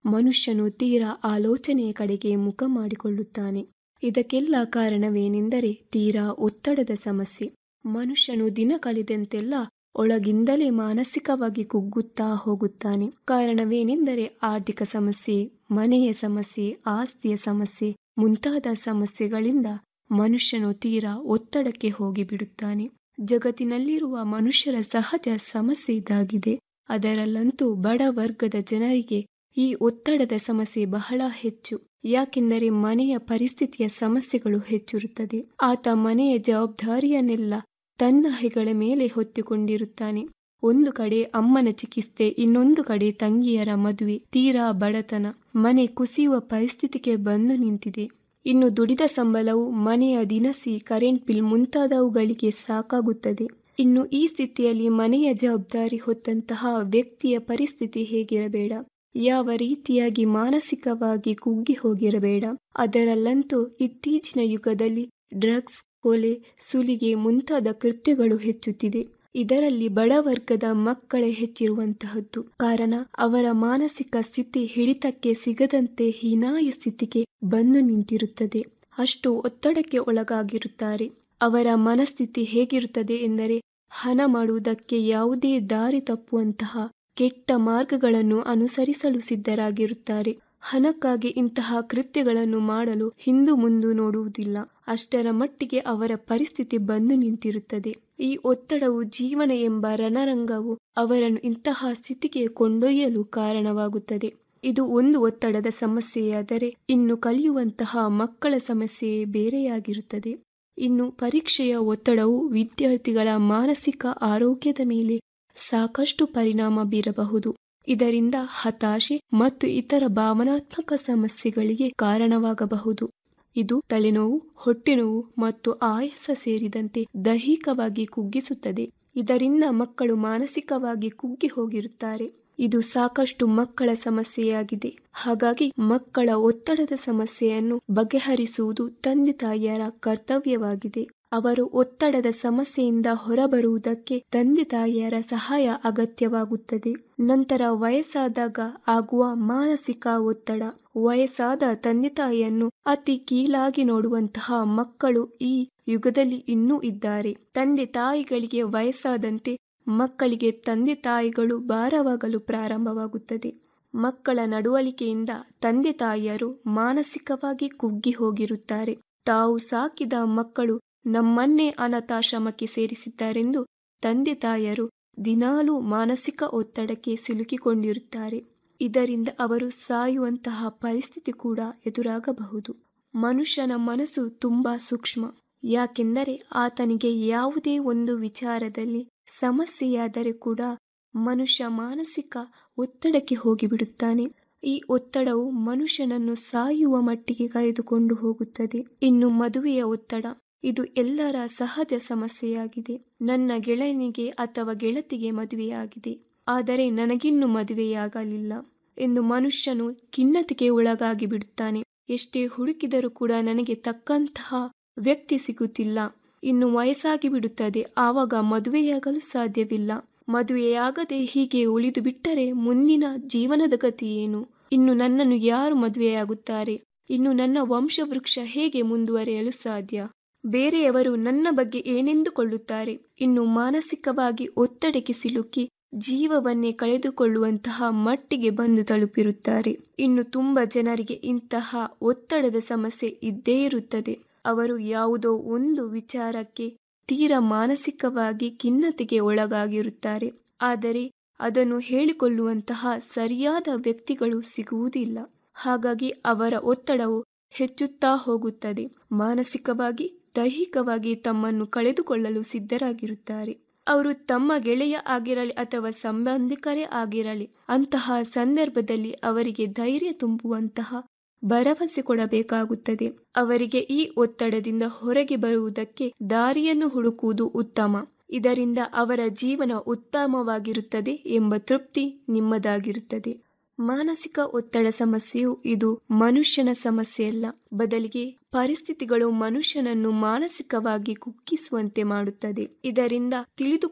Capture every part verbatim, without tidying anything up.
ಮನುಷ್ಯನು ತೀರಾ ಆಲೋಚನೆಯ ಕಡೆಗೆ ಮುಖ ಮಾಡಿಕೊಳ್ಳುತ್ತಾನೆ. ಇದಕ್ಕೆಲ್ಲ ಕಾರಣವೇನೆಂದರೆ ತೀರಾ ಒತ್ತಡದ ಸಮಸ್ಯೆ. ಮನುಷ್ಯನು ದಿನ ಕಳೆದಂತೆಲ್ಲ ಒಳಗಿಂದಲೇ ಮಾನಸಿಕವಾಗಿ ಕುಗ್ಗುತ್ತಾ ಹೋಗುತ್ತಾನೆ. ಕಾರಣವೇನೆಂದರೆ ಆರ್ಥಿಕ ಸಮಸ್ಯೆ, ಮನೆಯ ಸಮಸ್ಯೆ, ಆಸ್ತಿಯ ಸಮಸ್ಯೆ ಮುಂತಾದ ಸಮಸ್ಯೆಗಳಿಂದ ಮನುಷ್ಯನು ತೀರಾ ಒತ್ತಡಕ್ಕೆ ಹೋಗಿಬಿಡುತ್ತಾನೆ. ಜಗತ್ತಿನಲ್ಲಿರುವ ಮನುಷ್ಯರ ಸಹಜ ಸಮಸ್ಯೆ ಇದಾಗಿದೆ. ಅದರಲ್ಲಂತೂ ಬಡ ವರ್ಗದ ಜನರಿಗೆ ಈ ಒತ್ತಡದ ಸಮಸ್ಯೆ ಬಹಳ ಹೆಚ್ಚು. ಯಾಕೆಂದರೆ ಮನೆಯ ಪರಿಸ್ಥಿತಿಯ ಸಮಸ್ಯೆಗಳು ಹೆಚ್ಚಿರುತ್ತದೆ. ಆತ ಮನೆಯ ಜವಾಬ್ದಾರಿಯನ್ನೆಲ್ಲ ತನ್ನ ಹೆಗಲ ಮೇಲೆ ಹೊತ್ತುಕೊಂಡಿರುತ್ತಾನೆ. ಒಂದು ಕಡೆ ಅಮ್ಮನ ಚಿಕಿತ್ಸೆ, ಇನ್ನೊಂದು ಕಡೆ ತಂಗಿಯರ ಮದುವೆ, ತೀರಾ ಬಡತನ, ಮನೆ ಕುಸಿಯುವ ಪರಿಸ್ಥಿತಿಗೆ ಬಂದು ನಿಂತಿದೆ. ಇನ್ನು ದುಡಿದ ಸಂಬಳವು ಮನೆಯ ದಿನಸಿ, ಕರೆಂಟ್ ಬಿಲ್ ಮುಂತಾದವುಗಳಿಗೆ ಸಾಕಾಗುತ್ತದೆ. ಇನ್ನು ಈ ಸ್ಥಿತಿಯಲ್ಲಿ ಮನೆಯ ಜವಾಬ್ದಾರಿ ಹೊತ್ತಂತಹ ವ್ಯಕ್ತಿಯ ಪರಿಸ್ಥಿತಿ ಹೇಗಿರಬೇಡ, ಯಾವ ರೀತಿಯಾಗಿ ಮಾನಸಿಕವಾಗಿ ಕುಗ್ಗಿ ಹೋಗಿರಬೇಡ. ಅದರಲ್ಲಂತೂ ಇತ್ತೀಚಿನ ಯುಗದಲ್ಲಿ ಡ್ರಗ್ಸ್, ಕೊಲೆ, ಸುಲಿಗೆ ಮುಂತಾದ ಕೃತ್ಯಗಳು ಹೆಚ್ಚುತ್ತಿದೆ. ಇದರಲ್ಲಿ ಬಡವರ್ಗದ ಮಕ್ಕಳೇ ಹೆಚ್ಚಿರುವಂತಹದ್ದು. ಕಾರಣ ಅವರ ಮಾನಸಿಕ ಸ್ಥಿತಿ ಹಿಡಿತಕ್ಕೆ ಸಿಗದಂತೆ ಹೀನಾಯ ಸ್ಥಿತಿಗೆ ಬಂದು ನಿಂತಿರುತ್ತದೆ. ಅಷ್ಟು ಒತ್ತಡಕ್ಕೆ ಒಳಗಾಗಿರುತ್ತಾರೆ. ಅವರ ಮನಸ್ಥಿತಿ ಹೇಗಿರುತ್ತದೆ ಎಂದರೆ ಹಣ ಮಾಡುವುದಕ್ಕೆ ಯಾವುದೇ ದಾರಿ ತಪ್ಪುವಂತಹ ಕೆಟ್ಟ ಮಾರ್ಗಗಳನ್ನು ಅನುಸರಿಸಲು ಸಿದ್ಧರಾಗಿರುತ್ತಾರೆ. ಹಣಕ್ಕಾಗಿ ಇಂತಹ ಕೃತ್ಯಗಳನ್ನು ಮಾಡಲು ಹಿಂದು ಮುಂದು ನೋಡುವುದಿಲ್ಲ. ಅಷ್ಟರ ಮಟ್ಟಿಗೆ ಅವರ ಪರಿಸ್ಥಿತಿ ಬಂದು ನಿಂತಿರುತ್ತದೆ. ಈ ಒತ್ತಡವು ಜೀವನ ಎಂಬ ರಣರಂಗವು ಅವರನ್ನು ಇಂತಹ ಸ್ಥಿತಿಗೆ ಕೊಂಡೊಯ್ಯಲು ಕಾರಣವಾಗುತ್ತದೆ. ಇದು ಒಂದು ಒತ್ತಡದ ಸಮಸ್ಯೆಯಾದರೆ ಇನ್ನು ಕಲಿಯುವಂತಹ ಮಕ್ಕಳ ಸಮಸ್ಯೆಯೇ ಬೇರೆಯಾಗಿರುತ್ತದೆ. ಇನ್ನು ಪರೀಕ್ಷೆಯ ಒತ್ತಡವು ವಿದ್ಯಾರ್ಥಿಗಳ ಮಾನಸಿಕ ಆರೋಗ್ಯದ ಮೇಲೆ ಸಾಕಷ್ಟು ಪರಿಣಾಮ ಬೀರಬಹುದು. ಇದರಿಂದ ಹತಾಶೆ ಮತ್ತು ಇತರ ಭಾವನಾತ್ಮಕ ಸಮಸ್ಯೆಗಳಿಗೆ ಕಾರಣವಾಗಬಹುದು. ಇದು ತಲೆನೋವು, ಹೊಟ್ಟೆನೋವು ಮತ್ತು ಆಯಾಸ ಸೇರಿದಂತೆ ದೈಹಿಕವಾಗಿ ಕುಗ್ಗಿಸುತ್ತದೆ. ಇದರಿಂದ ಮಕ್ಕಳು ಮಾನಸಿಕವಾಗಿ ಕುಗ್ಗಿ ಹೋಗಿರುತ್ತಾರೆ. ಇದು ಸಾಕಷ್ಟು ಮಕ್ಕಳ ಸಮಸ್ಯೆಯಾಗಿದೆ. ಹಾಗಾಗಿ ಮಕ್ಕಳ ಒತ್ತಡದ ಸಮಸ್ಯೆಯನ್ನು ಬಗೆಹರಿಸುವುದು ತಂದೆ ತಾಯಿಯರ ಕರ್ತವ್ಯವಾಗಿದೆ. ಅವರು ಒತ್ತಡದ ಸಮಸ್ಯೆಯಿಂದ ಹೊರಬರುವುದಕ್ಕೆ ತಂದೆ ತಾಯಿಯರ ಸಹಾಯ ಅಗತ್ಯವಾಗುತ್ತದೆ. ನಂತರ ವಯಸ್ಸಾದಾಗ ಆಗುವ ಮಾನಸಿಕ ಒತ್ತಡ. ವಯಸ್ಸಾದ ತಂದೆ ತಾಯಿಯನ್ನು ಅತಿ ಕೀಳಾಗಿ ನೋಡುವಂತಹ ಮಕ್ಕಳು ಈ ಯುಗದಲ್ಲಿ ಇನ್ನೂ ಇದ್ದಾರೆ. ತಂದೆ ತಾಯಿಗಳಿಗೆ ವಯಸ್ಸಾದಂತೆ ಮಕ್ಕಳಿಗೆ ತಂದೆ ತಾಯಿಗಳು ಭಾರವಾಗಲು ಪ್ರಾರಂಭವಾಗುತ್ತದೆ. ಮಕ್ಕಳ ನಡವಳಿಕೆಯಿಂದ ತಂದೆ ತಾಯಿಯರು ಮಾನಸಿಕವಾಗಿ ಕುಗ್ಗಿ ಹೋಗಿರುತ್ತಾರೆ. ತಾವು ಸಾಕಿದ ಮಕ್ಕಳು ನಮ್ಮನ್ನೇ ಅನಾಥಾಶ್ರಮಕ್ಕೆ ಸೇರಿಸಿದ್ದಾರೆಂದು ತಂದೆ ತಾಯಿಯರು ದಿನಾಲೂ ಮಾನಸಿಕ ಒತ್ತಡಕ್ಕೆ ಸಿಲುಕಿಕೊಂಡಿರುತ್ತಾರೆ. ಇದರಿಂದ ಅವರು ಸಾಯುವಂತಹ ಪರಿಸ್ಥಿತಿ ಕೂಡ ಎದುರಾಗಬಹುದು. ಮನುಷ್ಯನ ಮನಸ್ಸು ತುಂಬಾ ಸೂಕ್ಷ್ಮ. ಯಾಕೆಂದರೆ ಆತನಿಗೆ ಯಾವುದೇ ಒಂದು ವಿಚಾರದಲ್ಲಿ ಸಮಸ್ಯೆಯಾದರೆ ಕೂಡ ಮನುಷ್ಯ ಮಾನಸಿಕ ಒತ್ತಡಕ್ಕೆ ಹೋಗಿಬಿಡುತ್ತಾನೆ. ಈ ಒತ್ತಡವು ಮನುಷ್ಯನನ್ನು ಸಾಯುವ ಮಟ್ಟಿಗೆ ಕರೆದುಕೊಂಡು ಹೋಗುತ್ತದೆ. ಇನ್ನು ಮದುವೆಯ ಒತ್ತಡ, ಇದು ಎಲ್ಲರ ಸಹಜ ಸಮಸ್ಯೆಯಾಗಿದೆ. ನನ್ನ ಗೆಳೆಯನಿಗೆ ಅಥವಾ ಗೆಳತಿಗೆ ಮದುವೆಯಾಗಿದೆ, ಆದರೆ ನನಗಿನ್ನೂ ಮದುವೆಯಾಗಲಿಲ್ಲ ಎಂದು ಮನುಷ್ಯನು ಖಿನ್ನತೆಗೆ ಒಳಗಾಗಿ ಬಿಡುತ್ತಾನೆ. ಎಷ್ಟೇ ಹುಡುಕಿದರೂ ಕೂಡ ನನಗೆ ತಕ್ಕಂತಹ ವ್ಯಕ್ತಿ ಸಿಗುತ್ತಿಲ್ಲ. ಇನ್ನು ವಯಸ್ಸಾಗಿ ಬಿಡುತ್ತದೆ, ಆವಾಗ ಮದುವೆಯಾಗಲು ಸಾಧ್ಯವಿಲ್ಲ. ಮದುವೆಯಾಗದೆ ಹೀಗೆ ಉಳಿದು ಬಿಟ್ಟರೆ ಮುಂದಿನ ಜೀವನದ ಗತಿ ಏನು? ಇನ್ನು ನನ್ನನ್ನು ಯಾರು ಮದುವೆಯಾಗುತ್ತಾರೆ? ಇನ್ನು ನನ್ನ ವಂಶವೃಕ್ಷ ಹೇಗೆ ಮುಂದುವರಿಯಲು ಸಾಧ್ಯ? ಬೇರೆಯವರು ನನ್ನ ಬಗ್ಗೆ ಏನೆಂದುಕೊಳ್ಳುತ್ತಾರೆ? ಇನ್ನು ಮಾನಸಿಕವಾಗಿ ಒತ್ತಡಕ್ಕೆ ಸಿಲುಕಿ ಜೀವವನ್ನೇ ಕಳೆದುಕೊಳ್ಳುವಂತಹ ಮಟ್ಟಿಗೆ ಬಂದು ತಲುಪಿರುತ್ತಾರೆ. ಇನ್ನು ತುಂಬ ಜನರಿಗೆ ಇಂತಹ ಒತ್ತಡದ ಸಮಸ್ಯೆ ಇದ್ದೇ ಇರುತ್ತದೆ. ಅವರು ಯಾವುದೋ ಒಂದು ವಿಚಾರಕ್ಕೆ ತೀರಾ ಮಾನಸಿಕವಾಗಿ ಖಿನ್ನತೆಗೆ ಒಳಗಾಗಿರುತ್ತಾರೆ. ಆದರೆ ಅದನ್ನು ಹೇಳಿಕೊಳ್ಳುವಂತಹ ಸರಿಯಾದ ವ್ಯಕ್ತಿಗಳು ಸಿಗುವುದಿಲ್ಲ. ಹಾಗಾಗಿ ಅವರ ಒತ್ತಡವು ಹೆಚ್ಚುತ್ತಾ ಹೋಗುತ್ತದೆ. ಮಾನಸಿಕವಾಗಿ, ದೈಹಿಕವಾಗಿ ತಮ್ಮನ್ನು ಕಳೆದುಕೊಳ್ಳಲು ಸಿದ್ಧರಾಗಿರುತ್ತಾರೆ. ಅವರು ತಮ್ಮ ಗೆಳೆಯ ಆಗಿರಲಿ ಅಥವಾ ಸಂಬಂಧಿಕರೇ ಆಗಿರಲಿ, ಅಂತಹ ಸಂದರ್ಭದಲ್ಲಿ ಅವರಿಗೆ ಧೈರ್ಯ ತುಂಬುವಂತಹ ಭರವಸೆ ಕೊಡಬೇಕಾಗುತ್ತದೆ. ಅವರಿಗೆ ಈ ಒತ್ತಡದಿಂದ ಹೊರಗೆ ಬರುವುದಕ್ಕೆ ದಾರಿಯನ್ನು ಹುಡುಕುವುದು ಉತ್ತಮ. ಇದರಿಂದ ಅವರ ಜೀವನ ಉತ್ತಮವಾಗಿರುತ್ತದೆ ಎಂಬ ತೃಪ್ತಿ ನಿಮ್ಮದಾಗಿರುತ್ತದೆ. ಮಾನಸಿಕ ಒತ್ತಡ ಸಮಸ್ಯೆಯು ಇದು ಮನುಷ್ಯನ ಸಮಸ್ಯೆಯಲ್ಲ, ಬದಲಿಗೆ ಪರಿಸ್ಥಿತಿಗಳು ಮನುಷ್ಯನನ್ನು ಮಾನಸಿಕವಾಗಿ ಕುಗ್ಗಿಸುವಂತೆ ಮಾಡುತ್ತದೆ. ಇದರಿಂದ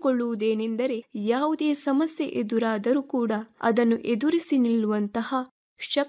ತಿಳಿದುಕೊಳ್ಳುವುದೇನೆಂದರೆ ಯಾವುದೇ ಸಮಸ್ಯೆ ಎದುರಾದರೂ ಕೂಡ ಅದನ್ನು ಎದುರಿಸಿ ನಿಲ್ಲುವಂತಹ ಶಕ್